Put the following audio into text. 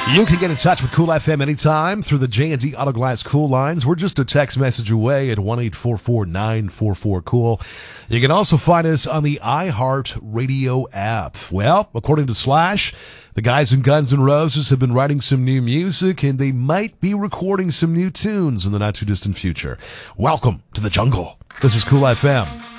You can get in touch with Cool FM anytime through the J&D Auto Glass Cool lines. We're just a text message away at 1-844-944-COOL. You can also find us on the iHeart Radio app. Well, according to Slash, the guys in Guns N' Roses have been writing some new music, and they might be recording some new tunes in the not-too-distant future. Welcome to the jungle. This is Cool FM.